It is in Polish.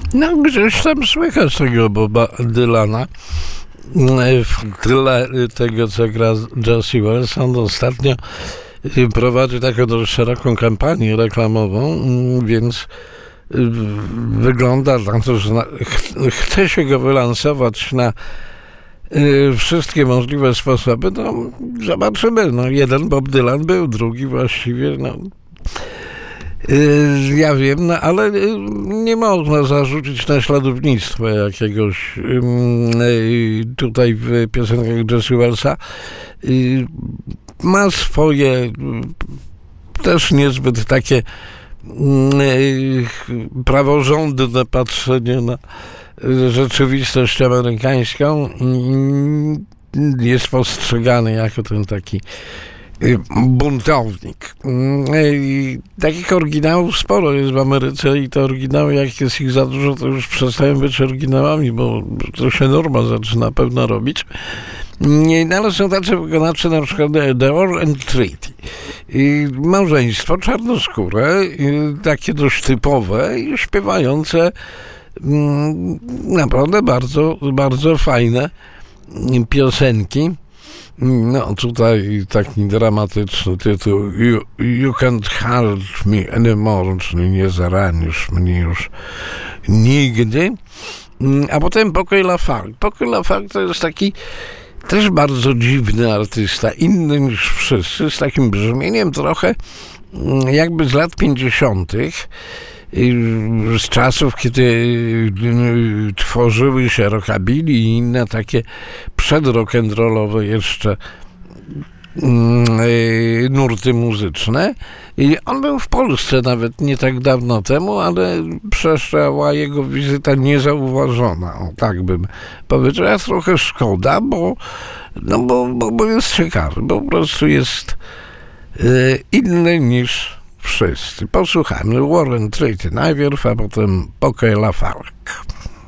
No, gdzieś tam słychać tego Boba Dylana w tyle tego, co gra Josie Wells. On ostatnio prowadzi taką dość szeroką kampanię reklamową, więc wygląda na to, że chce się go wylansować na wszystkie możliwe sposoby. No, zobaczymy. No, jeden Bob Dylan był, drugi właściwie, no ja wiem, no, ale nie można zarzucić naśladownictwa jakiegoś tutaj w piosenkach Josie Wellsa. Ma swoje też niezbyt takie praworządne patrzenie na rzeczywistość amerykańską. Jest postrzegany jako ten taki buntownik. Takich oryginałów sporo jest w Ameryce i te oryginały, jak jest ich za dużo, to już przestają być oryginałami, bo to się norma zaczyna pewno robić. No, ale są tacy wykonawcy, na przykład The War and Treaty. Małżeństwo czarnoskóre, takie dość typowe i śpiewające naprawdę bardzo, bardzo fajne piosenki. No, tutaj taki dramatyczny tytuł You Can't Hurt Me Anymore, czyli nie zaranisz mnie już nigdy. A potem Pokój Lafargue. Pokój Lafargue to jest taki też bardzo dziwny artysta, inny niż wszyscy, z takim brzmieniem trochę jakby z lat 50., z czasów, kiedy tworzyły się rockabilly i inne takie przedrock'n'rollowe jeszcze nurty muzyczne. I on był w Polsce nawet nie tak dawno temu, ale przeszła jego wizyta niezauważona. O, tak bym powiedział. A trochę szkoda, bo jest ciekawy, bo po prostu jest inny niż wszyscy. Posłuchajmy War and Treaty najpierw, a potem Pokój Lafargue.